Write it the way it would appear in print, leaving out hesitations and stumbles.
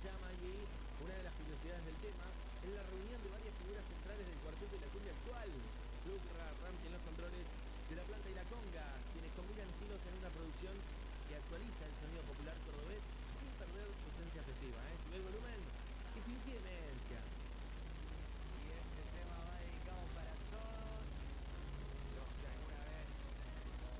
llama y una de las curiosidades del tema es la reunión de varias figuras centrales del cuarteto y la cumbia actual. Lucra, Rampi en los controles de la planta y la conga, quienes combinan estilos en una producción que actualiza el sonido popular cordobés sin perder su esencia festiva. Sube el volumen y fingir demencia.